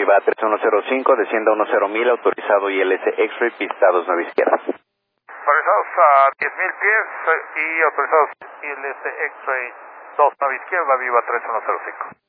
Viva 3105, descienda 10.000, autorizado ILS X-Ray, pista 29 izquierda. Autorizados a 10.000 pies y autorizados ILS X-Ray 29 izquierda, Viva 3105.